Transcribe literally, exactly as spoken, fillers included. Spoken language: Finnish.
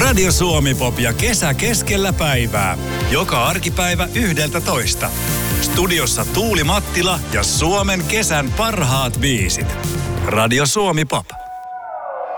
Radio Suomi Pop ja kesä keskellä päivää. Joka arkipäivä yhdeltä toista. Studiossa Tuuli Mattila ja Suomen kesän parhaat biisit. Radio Suomi Pop.